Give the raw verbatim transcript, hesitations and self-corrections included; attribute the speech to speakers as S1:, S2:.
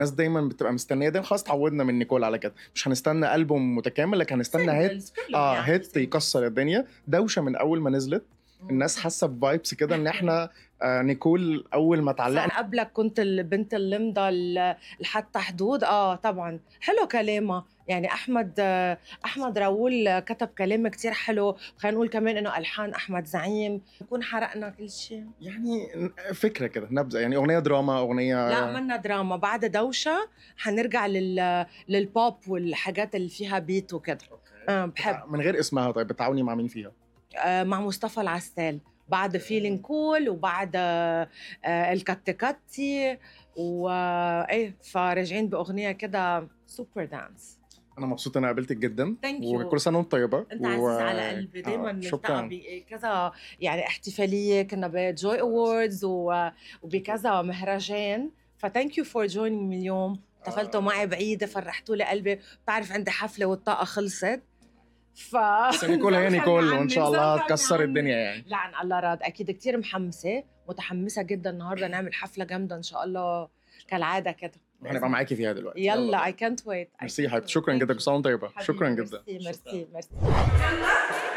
S1: الناس دايما بتبقى مستنيه ده، خلاص اتعودنا من نيكول على كده، مش هنستنى ألبوم متكامل لكن هنستنى هيت.
S2: singles كلهم
S1: اه
S2: يعني
S1: هيت
S2: singles.
S1: يكسر الدنيا. دوشه من اول ما نزلت الناس حاسه بفايبس كده ان احنا آه نيكول اول ما اتعلقنا.
S2: صح، قبلك كنت البنت اللمضة ال- لحتى حدود. اه طبعا حلو كلامها، يعني احمد آه، احمد راؤول كتب كلام كتير حلو. خلينا نقول كمان انه الحان احمد زعيم. نكون حرقنا كل شيء.
S1: يعني فكره كده نبذه، يعني اغنيه دراما، اغنيه
S2: لا منا دراما. بعد دوشة حنرجع لل للبوب والحاجات اللي فيها بيت وكده. آه بحب.
S1: من غير اسمها. طيب بتعاوني مع مين فيها؟
S2: آه مع مصطفى العسال بعد فيلينج كول، وبعد آه آه الكتكتي وايه، فراجعين باغنيه كده سوبر دانس.
S1: انا مبسوط ان انا قابلتك جدا.
S2: Thank you.
S1: وكل سنه وانت طيبه.
S2: انت عزيز على قلبي. دايما
S1: آه،
S2: نلتقى
S1: شكرا.
S2: بكذا يعني احتفاليه، كنا بجوي اووردز وبكذا مهرجان. فثانك يو فور جوينينج مي اليوم. احتفلتوا معي بعيده، فرحتوا لي قلبي. بتعرف عندي حفله والطاقه خلصت. ف
S1: بس نيكول هي نيكول وان شاء الله هتكسر الدنيا يعني.
S2: لا عن الله راد، اكيد كتير محمسه متحمسه جدا النهارده نعمل حفله جامده ان شاء الله كالعاده كده.
S1: هنبقى معاكي فيها دلوقتي.
S2: يلا اي كانت ويت.
S1: ميرسي يا حبيبتي، شكرا جدا. كل سنه وانت طيبه. شكرا جدا.
S2: ميرسي ميرسي ميرسي.